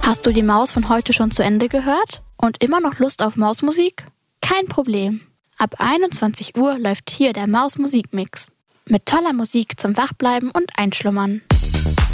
Hast du die Maus von heute schon zu Ende gehört? Und immer noch Lust auf Mausmusik? Kein Problem. Ab 21 Uhr läuft hier der Maus-Musikmix. Mit toller Musik zum Wachbleiben und Einschlummern.